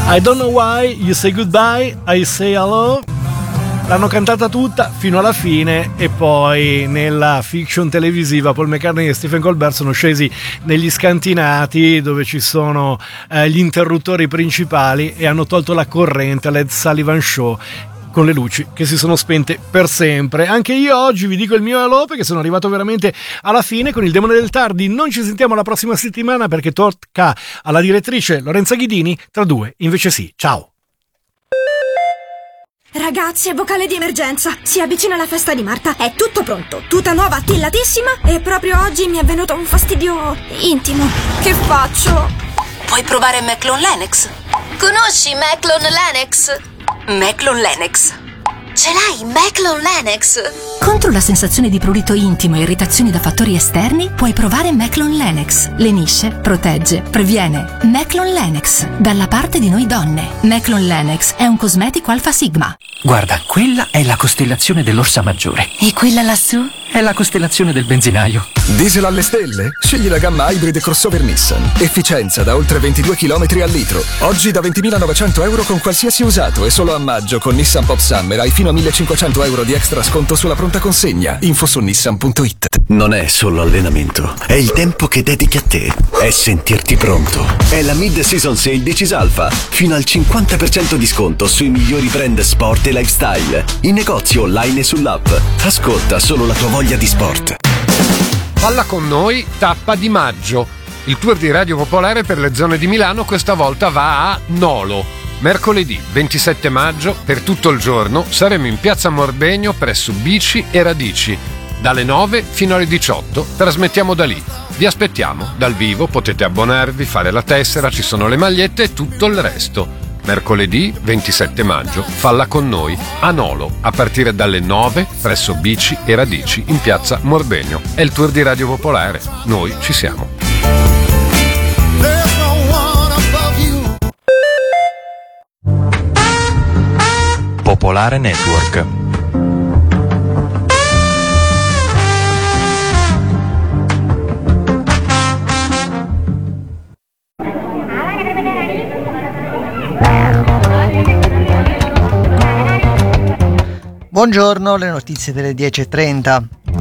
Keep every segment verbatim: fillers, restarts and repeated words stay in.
I don't know why, you say goodbye, I say hello. L'hanno cantata tutta fino alla fine e poi nella fiction televisiva Paul McCartney e Stephen Colbert sono scesi negli scantinati dove ci sono eh, gli interruttori principali e hanno tolto la corrente all'Ed Sullivan Show con le luci che si sono spente per sempre. Anche io oggi vi dico il mio hello perché sono arrivato veramente alla fine con il Demone del Tardi. Non ci sentiamo la prossima settimana perché tocca alla direttrice Lorenza Ghidini. Tra due invece sì. Ciao. Ragazzi, è vocale di emergenza. Si avvicina la festa di Marta. È tutto pronto. Tuta nuova, tillatissima. E proprio oggi mi è venuto un fastidio intimo. Che faccio? Puoi provare Meclon Lennox. Conosci Meclon Lennox? Meclon Lennox. Ce l'hai, Meclon Lennox? Contro la sensazione di prurito intimo e irritazioni da fattori esterni, puoi provare Meclon Lennox. Lenisce, protegge, previene. Meclon Lennox, dalla parte di noi donne. Meclon Lennox è un cosmetico Alfa Sigma. Guarda, quella è la costellazione dell'Orsa Maggiore. E quella lassù? È la costellazione del benzinaio. Diesel alle stelle? Scegli la gamma Hybrid crossover Nissan. Efficienza da oltre ventidue chilometri al litro. Oggi da ventimilanovecento euro con qualsiasi usato e solo a maggio con Nissan Pop Summer hai fino a millecinquecento euro di extra sconto sulla pronta consegna. Info su nissan punto it. Non è solo allenamento, è il tempo che dedichi a te. È sentirti pronto. È la Mid-Season Sale di Cisalfa. Fino al cinquanta per cento di sconto sui migliori brand sport e lifestyle. In negozio online e sull'app. Ascolta solo la tua voglia di sport. Falla con noi, tappa di maggio. Il tour di Radio Popolare per le zone di Milano questa volta va a Nolo. Mercoledì ventisette maggio, per tutto il giorno, saremo in Piazza Morbegno presso Bici e Radici. Dalle nove fino alle diciotto trasmettiamo da lì. Vi aspettiamo dal vivo, potete abbonarvi, fare la tessera, ci sono le magliette e tutto il resto. Mercoledì ventisette maggio, falla con noi a Nolo, a partire dalle nove presso Bici e Radici in Piazza Morbegno. È il tour di Radio Popolare. Noi ci siamo. Popolare Network. Buongiorno, le notizie delle dieci e trenta.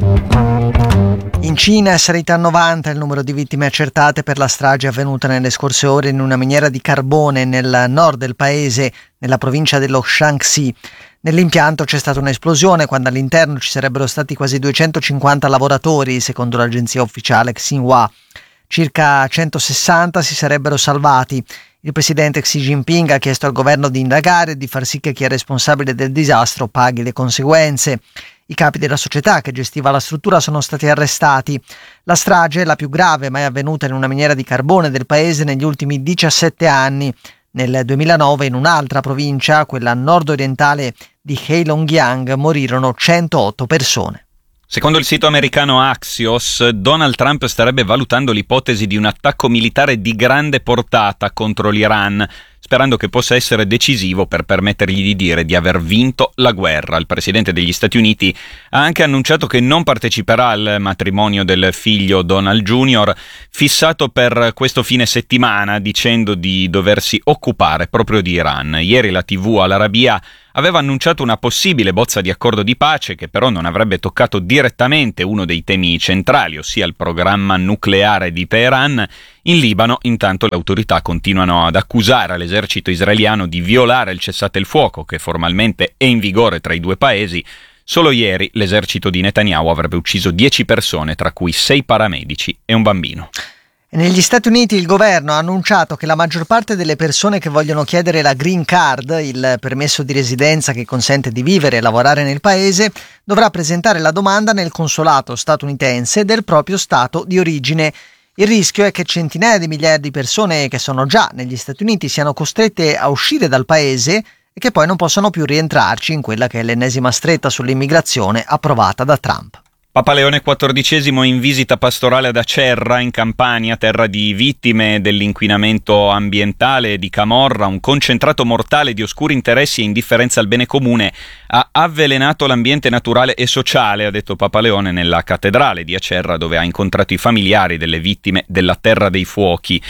In Cina è salita a novanta il numero di vittime accertate per la strage avvenuta nelle scorse ore in una miniera di carbone nel nord del paese, nella provincia dello Shaanxi. Nell'impianto c'è stata un'esplosione quando all'interno ci sarebbero stati quasi duecentocinquanta lavoratori, secondo l'agenzia ufficiale Xinhua. Circa centosessanta si sarebbero salvati. Il presidente Xi Jinping ha chiesto al governo di indagare e di far sì che chi è responsabile del disastro paghi le conseguenze. I capi della società che gestiva la struttura sono stati arrestati. La strage è la più grave mai avvenuta in una miniera di carbone del paese negli ultimi diciassette anni. Nel duemilanove in un'altra provincia, quella nord-orientale di Heilongjiang, morirono centootto persone. Secondo il sito americano Axios, Donald Trump starebbe valutando l'ipotesi di un attacco militare di grande portata contro l'Iran, sperando che possa essere decisivo per permettergli di dire di aver vinto la guerra. Il presidente degli Stati Uniti ha anche annunciato che non parteciperà al matrimonio del figlio Donald Junior, fissato per questo fine settimana, dicendo di doversi occupare proprio di Iran. Ieri la tivù all'Arabia aveva annunciato una possibile bozza di accordo di pace che però non avrebbe toccato direttamente uno dei temi centrali, ossia il programma nucleare di Teheran. In Libano, intanto, le autorità continuano ad accusare l'esercito israeliano di violare il cessate il fuoco, che formalmente è in vigore tra i due paesi. Solo ieri l'esercito di Netanyahu avrebbe ucciso dieci persone, tra cui sei paramedici e un bambino. Negli Stati Uniti il governo ha annunciato che la maggior parte delle persone che vogliono chiedere la Green Card, il permesso di residenza che consente di vivere e lavorare nel paese, dovrà presentare la domanda nel consolato statunitense del proprio stato di origine. Il rischio è che centinaia di migliaia di persone che sono già negli Stati Uniti siano costrette a uscire dal paese e che poi non possano più rientrarci in quella che è l'ennesima stretta sull'immigrazione approvata da Trump. Papa Leone quattordicesimo in visita pastorale ad Acerra, in Campania, terra di vittime dell'inquinamento ambientale di camorra. Un concentrato mortale di oscuri interessi e indifferenza al bene comune ha avvelenato l'ambiente naturale e sociale, ha detto Papa Leone nella cattedrale di Acerra, dove ha incontrato i familiari delle vittime della Terra dei Fuochi.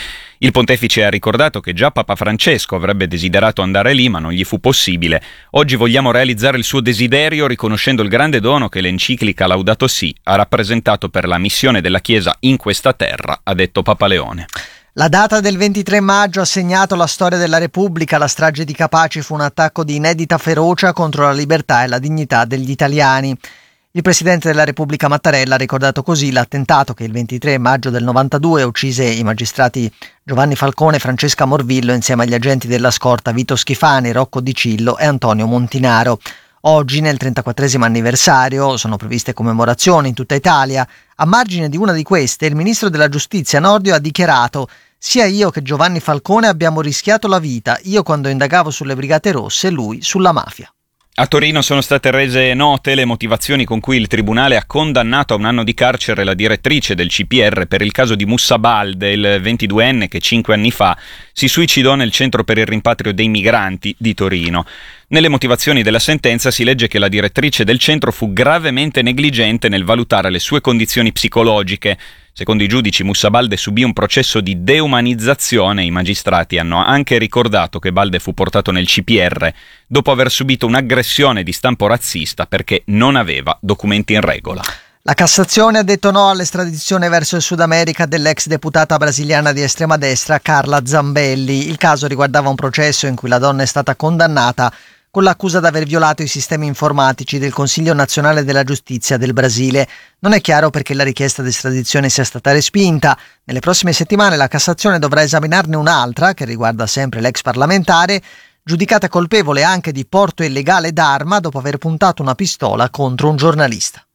Il pontefice ha ricordato che già Papa Francesco avrebbe desiderato andare lì, ma non gli fu possibile. Oggi vogliamo realizzare il suo desiderio riconoscendo il grande dono che l'enciclica Laudato Si ha rappresentato per la missione della Chiesa in questa terra, ha detto Papa Leone. La data del ventitré maggio ha segnato la storia della Repubblica. La strage di Capaci fu un attacco di inedita ferocia contro la libertà e la dignità degli italiani. Il Presidente della Repubblica Mattarella ha ricordato così l'attentato che il ventitré maggio del novantadue uccise i magistrati Giovanni Falcone e Francesca Morvillo insieme agli agenti della scorta Vito Schifani, Rocco Di Cillo e Antonio Montinaro. Oggi, nel trentaquattresimo anniversario, sono previste commemorazioni in tutta Italia. A margine di una di queste, il ministro della Giustizia Nordio ha dichiarato: «Sia io che Giovanni Falcone abbiamo rischiato la vita, io quando indagavo sulle Brigate Rosse e lui sulla mafia». A Torino sono state rese note le motivazioni con cui il Tribunale ha condannato a un anno di carcere la direttrice del C P R per il caso di Moussa Balde, il ventiduenne che cinque anni fa si suicidò nel centro per il rimpatrio dei migranti di Torino. Nelle motivazioni della sentenza si legge che la direttrice del centro fu gravemente negligente nel valutare le sue condizioni psicologiche. Secondo i giudici, Moussa Balde subì un processo di deumanizzazione. I magistrati hanno anche ricordato che Balde fu portato nel C P R dopo aver subito un'aggressione di stampo razzista perché non aveva documenti in regola. La Cassazione ha detto no all'estradizione verso il Sud America dell'ex deputata brasiliana di estrema destra Carla Zambelli. Il caso riguardava un processo in cui la donna è stata condannata con l'accusa di aver violato i sistemi informatici del Consiglio Nazionale della Giustizia del Brasile. Non è chiaro perché la richiesta di estradizione sia stata respinta. Nelle prossime settimane la Cassazione dovrà esaminarne un'altra, che riguarda sempre l'ex parlamentare, giudicata colpevole anche di porto illegale d'arma dopo aver puntato una pistola contro un giornalista.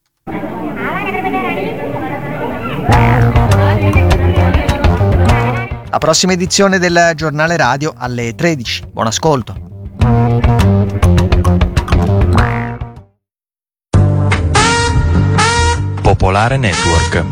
La prossima edizione del Giornale Radio alle tredici. Buon ascolto. Popolare Network.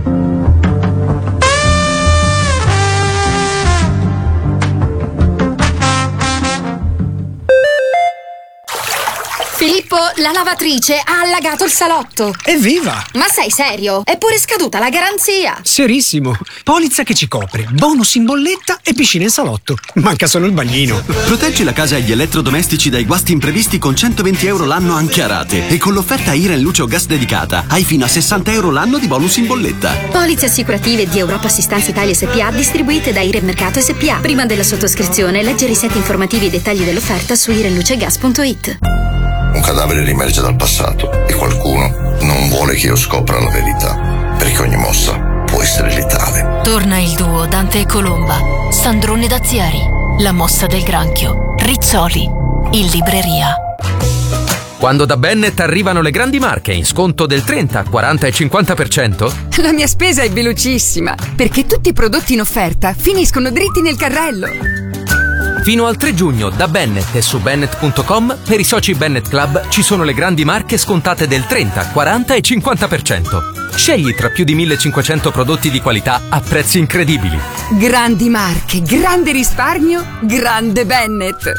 Filippo, la lavatrice ha allagato il salotto. Evviva! Ma sei serio? È pure scaduta la garanzia. Serissimo. Polizza che ci copre, bonus in bolletta e piscina in salotto. Manca solo il bagnino. Proteggi la casa e gli elettrodomestici dai guasti imprevisti con centoventi euro l'anno anche a rate. E con l'offerta Iren Luce o Gas dedicata hai fino a sessanta euro l'anno di bonus in bolletta. Polizze assicurative di Europa Assistenza Italia S P A distribuite da Iren Mercato S P A. Prima della sottoscrizione leggere i set informativi e i dettagli dell'offerta su irenlucegas punto it. Un cadavere riemerge dal passato e qualcuno non vuole che io scopra la verità, perché ogni mossa può essere letale. Torna il duo Dante e Colomba, Sandrone Dazieri, La mossa del granchio, Rizzoli, in libreria. Quando da Bennett arrivano le grandi marche in sconto del trenta, quaranta e cinquanta per cento? La mia spesa è velocissima, perché tutti i prodotti in offerta finiscono dritti nel carrello. Fino al tre giugno da Bennett e su Bennett punto com per i soci Bennett Club ci sono le grandi marche scontate del trenta, quaranta e cinquanta per cento. Scegli tra più di millecinquecento prodotti di qualità a prezzi incredibili. Grandi marche, grande risparmio, grande Bennett.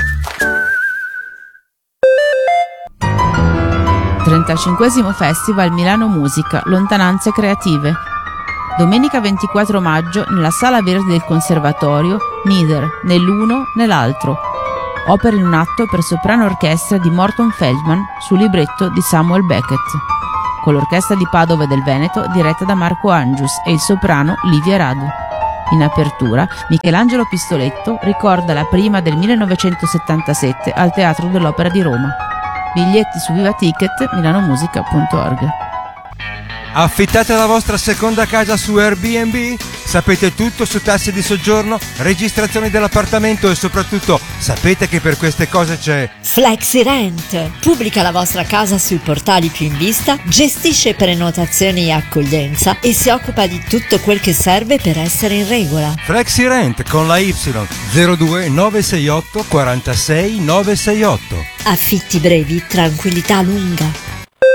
trentacinquesimo Festival Milano Musica, Lontananze Creative. Domenica ventiquattro maggio nella Sala Verde del Conservatorio, Neither, né l'uno né l'altro. Opera in un atto per soprano orchestra di Morton Feldman su libretto di Samuel Beckett, con l'orchestra di Padova e del Veneto diretta da Marco Angius e il soprano Livia Radu. In apertura, Michelangelo Pistoletto ricorda la prima del millenovecentosettantasette al Teatro dell'Opera di Roma. Biglietti su Viva Ticket, milanomusica punto org. Affittate la vostra seconda casa su Airbnb? Sapete tutto su tasse di soggiorno, registrazioni dell'appartamento e soprattutto sapete che per queste cose c'è FlexiRent. Pubblica la vostra casa sui portali più in vista, gestisce prenotazioni e accoglienza e si occupa di tutto quel che serve per essere in regola. FlexiRent con la Y zero due nove sei otto quarantasei nove sei otto. Affitti brevi, tranquillità lunga.